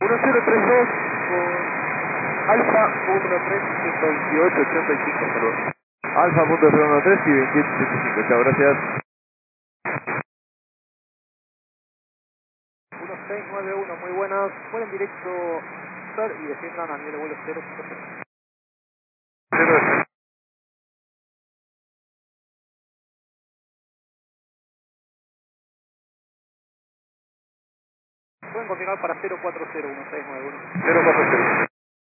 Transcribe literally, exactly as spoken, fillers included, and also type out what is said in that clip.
uno cero tres dos con Alfa uno tres ciento veintiocho ochenta y cinco, saludos. Alfa punto cero uno tres y veintiocho ochenta y cinco. Chao, gracias. uno seis nueve uno, muy buenas. Vuelen directo Star y desciendan a nivel de vuelo cero punto cero. Cero. Pueden confirmar para cero cuatro cero uno seis nueve uno. cero cuatro cero.